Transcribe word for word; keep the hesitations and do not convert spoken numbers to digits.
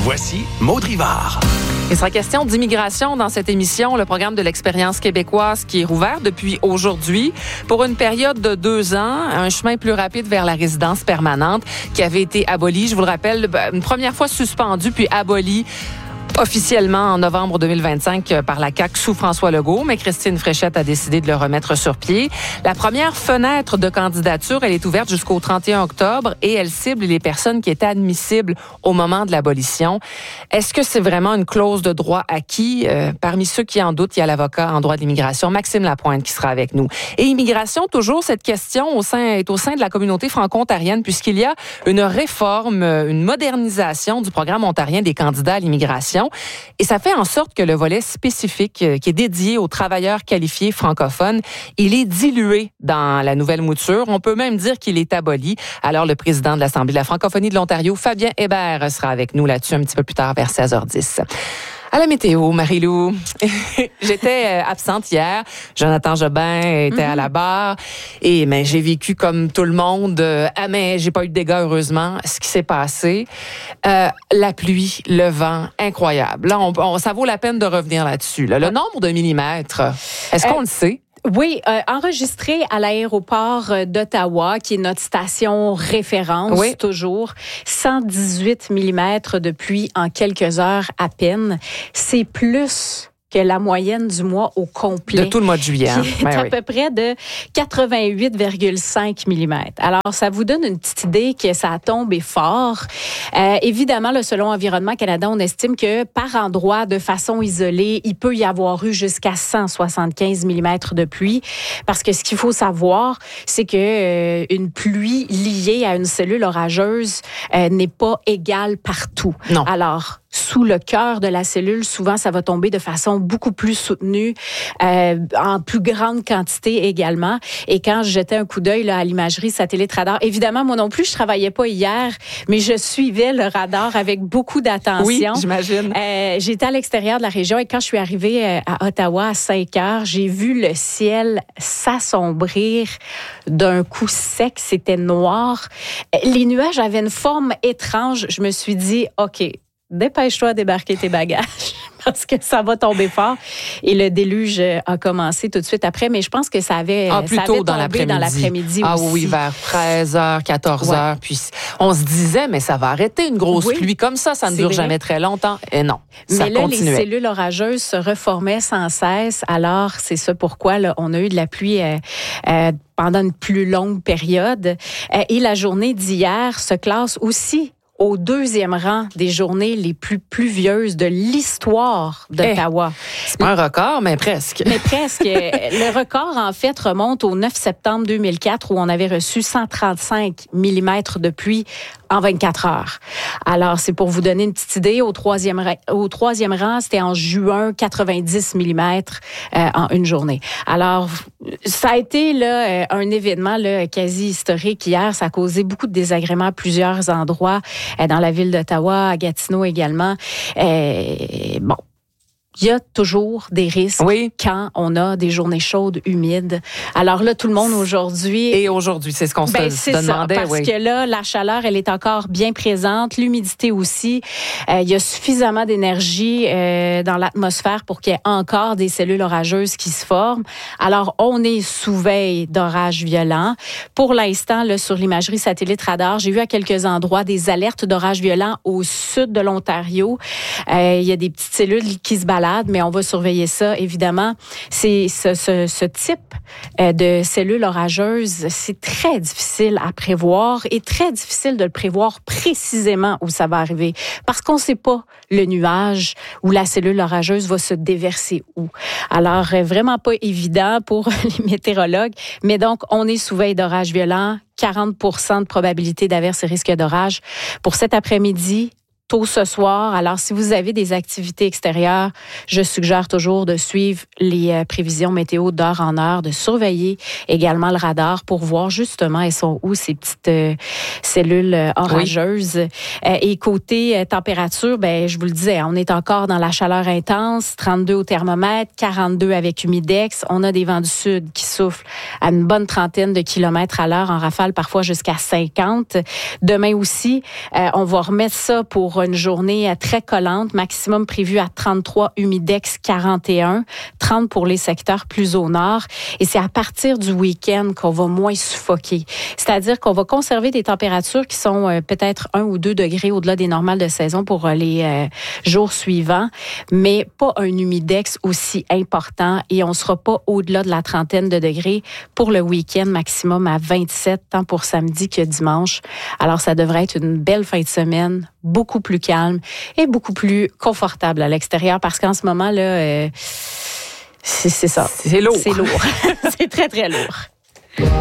Voici Maud Rivard. Il sera question d'immigration dans cette émission, le programme de l'expérience québécoise qui est rouvert depuis aujourd'hui pour une période de deux ans, un chemin plus rapide vers la résidence permanente qui avait été aboli, je vous le rappelle, une première fois suspendu puis aboli officiellement en novembre deux mille vingt-cinq par la C A Q sous François Legault, mais Christine Fréchette a décidé de le remettre sur pied. La première fenêtre de candidature, elle est ouverte jusqu'au trente et un octobre et elle cible les personnes qui étaient admissibles au moment de l'abolition. Est-ce que c'est vraiment une clause de droit acquis? Euh, parmi ceux qui en doutent, il y a l'avocat en droit de l'immigration, Maxime Lapointe, qui sera avec nous. Et immigration, toujours, cette question au sein, est au sein de la communauté franco-ontarienne puisqu'il y a une réforme, une modernisation du programme ontarien des candidats à l'immigration. Et ça fait en sorte que le volet spécifique qui est dédié aux travailleurs qualifiés francophones, il est dilué dans la nouvelle mouture. On peut même dire qu'il est aboli. Alors, le président de l'Assemblée de la francophonie de l'Ontario, Fabien Hébert, sera avec nous là-dessus un petit peu plus tard vers seize heures dix. À la météo, Marie-Lou. J'étais absente hier. Jonathan Jobin était mm-hmm. à la barre. Et mais j'ai vécu comme tout le monde. Ah, mais j'ai pas eu de dégâts, heureusement. Ce qui s'est passé, euh, la pluie, le vent, incroyable. Là, on, on, ça vaut la peine de revenir là-dessus. Là. Le nombre de millimètres, est-ce qu'on euh... le sait? Oui, euh, enregistré à l'aéroport d'Ottawa, qui est notre station référence, oui. toujours, cent dix-huit millimètres de pluie en quelques heures à peine. C'est plus que la moyenne du mois au complet. De tout le mois de juillet. Hein? Qui est ben à oui. peu près de quatre-vingt-huit virgule cinq millimètres. Alors, ça vous donne une petite idée que ça a tombé fort. Euh, évidemment, là, selon Environnement Canada, on estime que par endroit, de façon isolée, il peut y avoir eu jusqu'à cent soixante-quinze millimètres de pluie. Parce que ce qu'il faut savoir, c'est que euh, une pluie liée à une cellule orageuse euh, n'est pas égale partout. Non. Alors, sous le cœur de la cellule, souvent, ça va tomber de façon beaucoup plus soutenue, euh, en plus grande quantité également. Et quand je jetais un coup d'œil là, à l'imagerie satellite radar, évidemment, moi non plus, je travaillais pas hier, mais je suivais le radar avec beaucoup d'attention. Oui, j'imagine. Euh, j'étais à l'extérieur de la région et quand je suis arrivée euh, à Ottawa à cinq heures, j'ai vu le ciel s'assombrir d'un coup sec. C'était noir. Les nuages avaient une forme étrange. Je me suis dit, OK, dépêche-toi à débarquer tes bagages parce que ça va tomber fort. Et le déluge a commencé tout de suite après, mais je pense que ça avait, ah, plus ça tôt avait dans tombé l'après-midi. dans l'après-midi ah, aussi. Ah oui, vers treize heures, quatorze heures. Ouais. Puis on se disait, mais ça va arrêter une grosse oui, pluie comme ça, ça ne dure vrai. jamais très longtemps. Et non, ça mais là, continuait. les cellules orageuses se reformaient sans cesse. Alors, c'est ça pourquoi là, on a eu de la pluie euh, euh, pendant une plus longue période. Euh, et la journée d'hier se classe aussi au deuxième rang des journées les plus pluvieuses de l'histoire d'Ottawa. Eh, c'est pas un record, mais presque. Mais presque. Le record, en fait, remonte au neuf septembre deux mille quatre où on avait reçu cent trente-cinq millimètres de pluie en vingt-quatre heures. Alors, c'est pour vous donner une petite idée. Au troisième, au troisième rang, c'était en juin, quatre-vingt-dix millimètres euh, en une journée. Alors, ça a été là un événement là, quasi historique hier. Ça a causé beaucoup de désagréments à plusieurs endroits. Dans la ville d'Ottawa, à Gatineau également. Euh, bon. Il y a toujours des risques oui. quand on a des journées chaudes, humides. Alors là, tout le monde aujourd'hui... Et aujourd'hui, c'est ce qu'on ben, se c'est demandait. Ça, parce oui. que là, la chaleur, elle est encore bien présente. L'humidité aussi. Euh, il y a suffisamment d'énergie euh, dans l'atmosphère pour qu'il y ait encore des cellules orageuses qui se forment. Alors, on est sous veille d'orages violents. Pour l'instant, là, sur l'imagerie satellite radar, j'ai vu à quelques endroits des alertes d'orages violents au sud de l'Ontario. Euh, il y a des petites cellules qui se baladent, mais on va surveiller ça, évidemment. C'est ce, ce, ce type de cellules orageuses, c'est très difficile à prévoir et très difficile de le prévoir précisément où ça va arriver parce qu'on ne sait pas le nuage où la cellule orageuse va se déverser où. Alors, vraiment pas évident pour les météorologues, mais donc, on est sous veille d'orages violents, quarante pour cent de probabilité d'averse et risque d'orage pour cet après-midi. Tôt ce soir. Alors, si vous avez des activités extérieures, je suggère toujours de suivre les euh, prévisions météo d'heure en heure, de surveiller également le radar pour voir justement elles sont où ces petites euh, cellules euh, orageuses. Oui. Euh, et côté euh, température, ben je vous le disais, on est encore dans la chaleur intense, trente-deux au thermomètre, quarante-deux avec humidex. On a des vents du sud qui soufflent à une bonne trentaine de kilomètres à l'heure en rafale, parfois jusqu'à cinquante. Demain aussi, euh, on va remettre ça pour pour une journée très collante, maximum prévu à trente-trois, humidex quarante et un, trente pour les secteurs plus au nord. Et c'est à partir du week-end qu'on va moins suffoquer. C'est-à-dire qu'on va conserver des températures qui sont euh, peut-être un ou deux degrés au-delà des normales de saison pour euh, les euh, jours suivants, mais pas un humidex aussi important et on sera pas au-delà de la trentaine de degrés pour le week-end, maximum à vingt-sept, tant pour samedi que dimanche. Alors, ça devrait être une belle fin de semaine, beaucoup plus calme et beaucoup plus confortable à l'extérieur parce qu'en ce moment, là, euh, c'est, c'est ça. C'est lourd. C'est lourd. C'est très, très lourd.